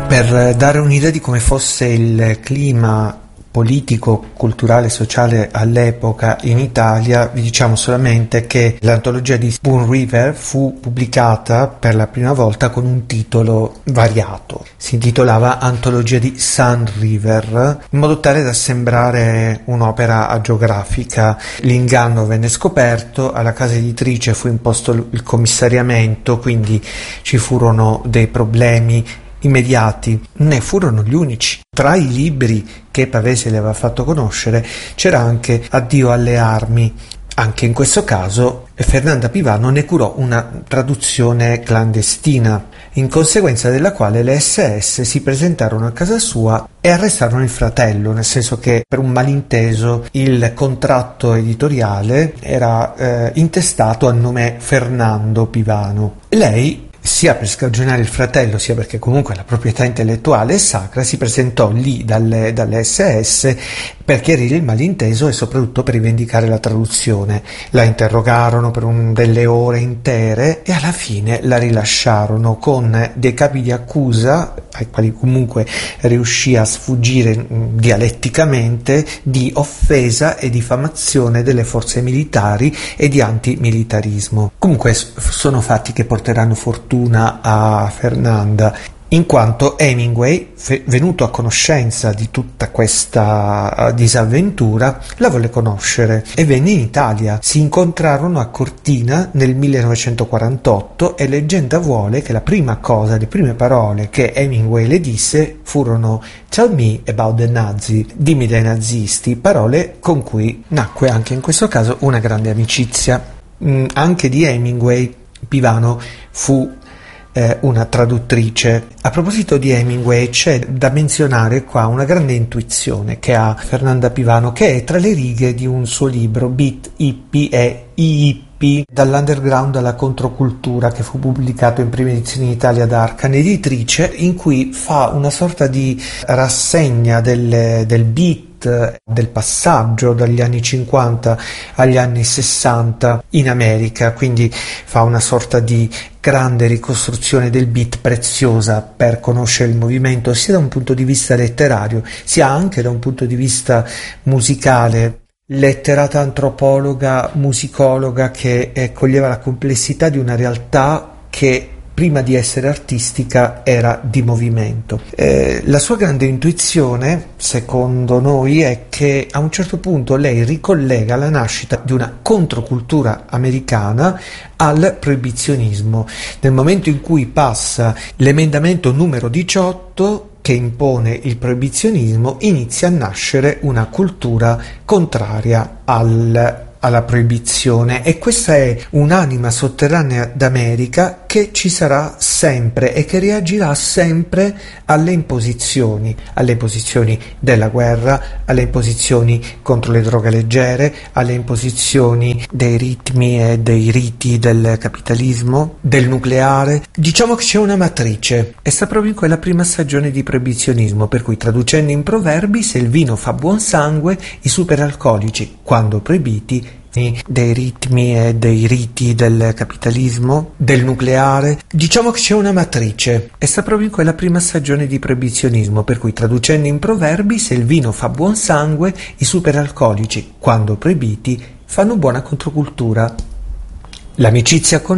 Per dare un'idea di come fosse il clima politico, culturale, sociale all'epoca in Italia, vi diciamo solamente che l'antologia di Spoon River fu pubblicata per la prima volta con un titolo variato. Si intitolava Antologia di Sun River, in modo tale da sembrare un'opera agiografica. L'inganno venne scoperto, alla casa editrice fu imposto il commissariamento, quindi ci furono dei problemi immediati. Ne furono gli unici. Tra i libri che Pavese le aveva fatto conoscere c'era anche Addio alle armi. Anche in questo caso Fernanda Pivano ne curò una traduzione clandestina, in conseguenza della quale le SS si presentarono a casa sua e arrestarono il fratello, nel senso che per un malinteso il contratto editoriale era intestato al nome Fernando Pivano. Lei, sia per scagionare il fratello, sia perché comunque la proprietà intellettuale è sacra, si presentò lì dalle SS per chiarire il malinteso e soprattutto per rivendicare la traduzione. La interrogarono per delle ore intere e alla fine la rilasciarono con dei capi di accusa, ai quali comunque riuscì a sfuggire dialetticamente, di offesa e diffamazione delle forze militari e di antimilitarismo. Comunque sono fatti che porteranno fortuna a Fernanda, in quanto Hemingway, venuto a conoscenza di tutta questa disavventura, la volle conoscere e venne in Italia. Si incontrarono a Cortina nel 1948 e leggenda vuole che le prime parole che Hemingway le disse furono "Tell me about the Nazi", dimmi dai nazisti, parole con cui nacque anche in questo caso una grande amicizia. Anche di Hemingway Pivano fu una traduttrice. A proposito di Hemingway, c'è da menzionare qua una grande intuizione che ha Fernanda Pivano, che è tra le righe di un suo libro, Beat, Hippie e Hippie, dall'underground alla controcultura, che fu pubblicato in prima edizione in Italia da Arcane Editrice, in cui fa una sorta di rassegna del beat, del passaggio dagli anni 50 agli anni 60 in America, quindi fa una sorta di grande ricostruzione del beat preziosa per conoscere il movimento sia da un punto di vista letterario sia anche da un punto di vista musicale. Letterata antropologa, musicologa che coglieva la complessità di una realtà che prima di essere artistica era di movimento. La sua grande intuizione, secondo noi, è che a un certo punto lei ricollega la nascita di una controcultura americana al proibizionismo. Nel momento in cui passa l'emendamento numero 18 che impone il proibizionismo, inizia a nascere una cultura contraria alla proibizione, e questa è un'anima sotterranea d'America che ci sarà sempre e che reagirà sempre alle imposizioni della guerra, alle imposizioni contro le droghe leggere, alle imposizioni dei ritmi e dei riti del capitalismo, del nucleare. Diciamo che c'è una matrice e sta proprio in quella prima stagione di proibizionismo, per cui, traducendo in proverbi, se il vino fa buon sangue, i superalcolici, quando proibiti, dei ritmi e dei riti del capitalismo, del nucleare. Diciamo che c'è una matrice e sta proprio in quella prima stagione di proibizionismo, per cui, traducendo in proverbi, se il vino fa buon sangue, i superalcolici, quando proibiti, fanno buona controcultura. L'amicizia con